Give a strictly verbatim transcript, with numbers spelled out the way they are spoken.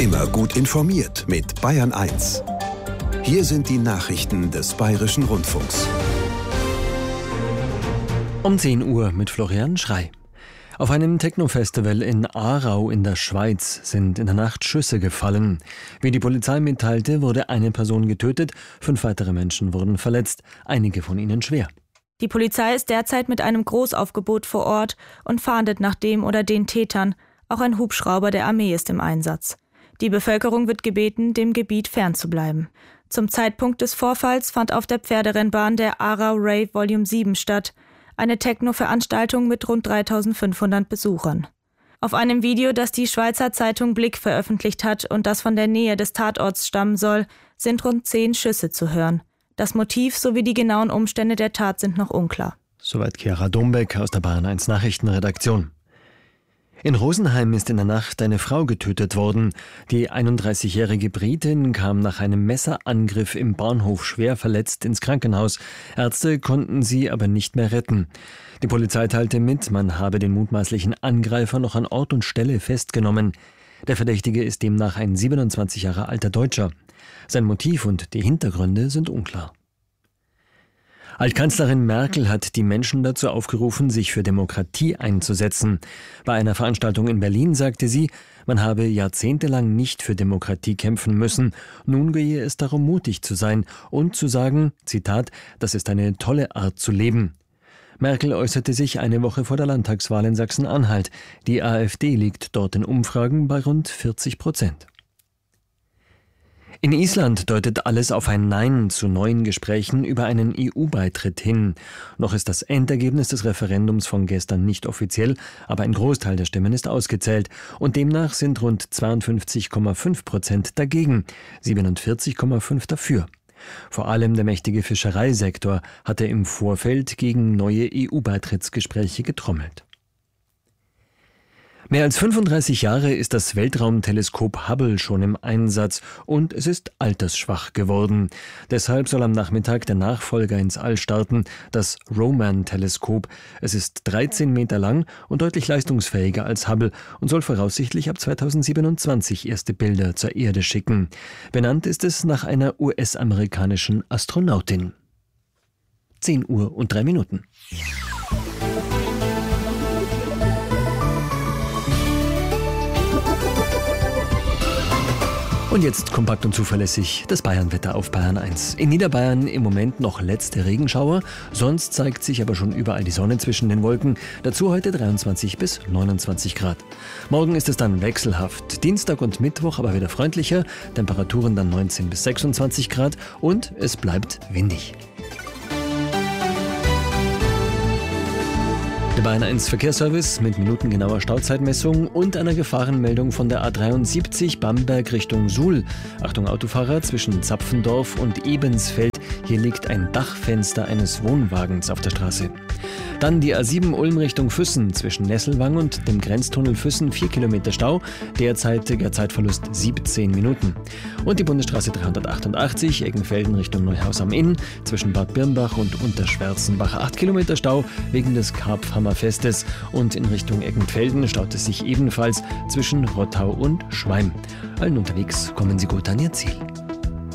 Immer gut informiert mit Bayern eins. Hier sind die Nachrichten des Bayerischen Rundfunks. Um zehn Uhr mit Florian Schrey. Auf einem Techno-Festival in Aarau in der Schweiz sind in der Nacht Schüsse gefallen. Wie die Polizei mitteilte, wurde eine Person getötet, fünf weitere Menschen wurden verletzt, einige von ihnen schwer. Die Polizei ist derzeit mit einem Großaufgebot vor Ort und fahndet nach dem oder den Tätern. Auch ein Hubschrauber der Armee ist im Einsatz. Die Bevölkerung wird gebeten, dem Gebiet fernzubleiben. Zum Zeitpunkt des Vorfalls fand auf der Pferderennbahn der Aarau Rave Volume sieben statt, eine Techno-Veranstaltung mit rund dreitausendfünfhundert Besuchern. Auf einem Video, das die Schweizer Zeitung Blick veröffentlicht hat und das von der Nähe des Tatorts stammen soll, sind rund zehn Schüsse zu hören. Das Motiv sowie die genauen Umstände der Tat sind noch unklar. Soweit Chiara Dombeck aus der Bayern eins Nachrichtenredaktion. In Rosenheim ist in der Nacht eine Frau getötet worden. Die einunddreißigjährige Britin kam nach einem Messerangriff im Bahnhof schwer verletzt ins Krankenhaus. Ärzte konnten sie aber nicht mehr retten. Die Polizei teilte mit, man habe den mutmaßlichen Angreifer noch an Ort und Stelle festgenommen. Der Verdächtige ist demnach ein siebenundzwanzig Jahre alter Deutscher. Sein Motiv und die Hintergründe sind unklar. Altkanzlerin Merkel hat die Menschen dazu aufgerufen, sich für Demokratie einzusetzen. Bei einer Veranstaltung in Berlin sagte sie, man habe jahrzehntelang nicht für Demokratie kämpfen müssen. Nun gehe es darum, mutig zu sein und zu sagen, Zitat, das ist eine tolle Art zu leben. Merkel äußerte sich eine Woche vor der Landtagswahl in Sachsen-Anhalt. Die AfD liegt dort in Umfragen bei rund vierzig Prozent. In Island deutet alles auf ein Nein zu neuen Gesprächen über einen E U-Beitritt hin. Noch ist das Endergebnis des Referendums von gestern nicht offiziell, aber ein Großteil der Stimmen ist ausgezählt. Und demnach sind rund zweiundfünfzig Komma fünf Prozent dagegen, siebenundvierzig Komma fünf dafür. Vor allem der mächtige Fischereisektor hatte im Vorfeld gegen neue E U-Beitrittsgespräche getrommelt. Mehr als fünfunddreißig Jahre ist das Weltraumteleskop Hubble schon im Einsatz und es ist altersschwach geworden. Deshalb soll am Nachmittag der Nachfolger ins All starten, das Roman-Teleskop. Es ist dreizehn Meter lang und deutlich leistungsfähiger als Hubble und soll voraussichtlich ab zweitausendsiebenundzwanzig erste Bilder zur Erde schicken. Benannt ist es nach einer U S-amerikanischen Astronautin. zehn Uhr und drei Minuten. Und jetzt kompakt und zuverlässig das Bayernwetter auf Bayern eins. In Niederbayern im Moment noch letzte Regenschauer, sonst zeigt sich aber schon überall die Sonne zwischen den Wolken. Dazu heute dreiundzwanzig bis neunundzwanzig Grad. Morgen ist es dann wechselhaft. Dienstag und Mittwoch aber wieder freundlicher, Temperaturen dann neunzehn bis sechsundzwanzig Grad und es bleibt windig. Der Bayern eins Verkehrsservice mit minutengenauer Stauzeitmessung und einer Gefahrenmeldung von der A dreiundsiebzig Bamberg Richtung Suhl. Achtung Autofahrer, zwischen Zapfendorf und Ebensfeld. Hier liegt ein Dachfenster eines Wohnwagens auf der Straße. Dann die A sieben Ulm Richtung Füssen, zwischen Nesselwang und dem Grenztunnel Füssen vier Kilometer Stau, derzeitiger Zeitverlust siebzehn Minuten. Und die Bundesstraße dreihundertachtundachtzig, Eggenfelden Richtung Neuhaus am Inn, zwischen Bad Birnbach und Unterschwerzenbach acht Kilometer Stau wegen des Karpfhammerfestes. Und in Richtung Eggenfelden staut es sich ebenfalls zwischen Rottau und Schweim. Allen unterwegs kommen Sie gut an Ihr Ziel.